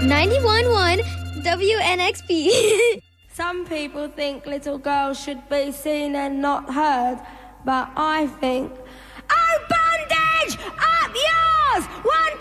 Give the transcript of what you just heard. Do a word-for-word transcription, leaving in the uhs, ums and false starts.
ninety-one point one W N X P. Some people think little girls should be seen and not heard, but I think, oh, bondage, up yours!